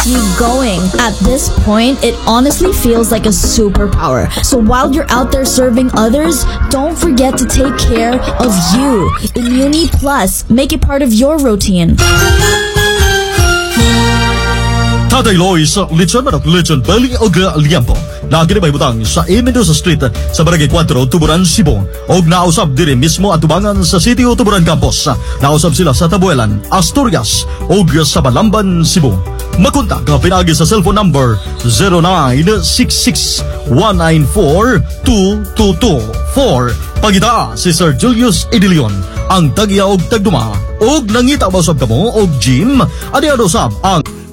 keeps you going. At this point, it honestly feels like a superpower. So while you're out there serving others, don't forget to take care of you. Immuni Plus, make it part of your routine. Tatay Loy sa Lechon Manok, Lechon Belly o Liampo na ginabay butang sa Mendoza Street sa Barangay 4, Tuburan, Cebu. Og nausab diri mismo at tubangan sa City o Tuburan Campus. Nausab sila sa Tabuelan, Asturias og sa Balamban, Cebu. Makontak ka pinagi sa cellphone number 0966-194-2224. Pagita si Sir Julius Edilion, ang tagya og tagduma og nangita ba usab kamo og Jim adi usab ang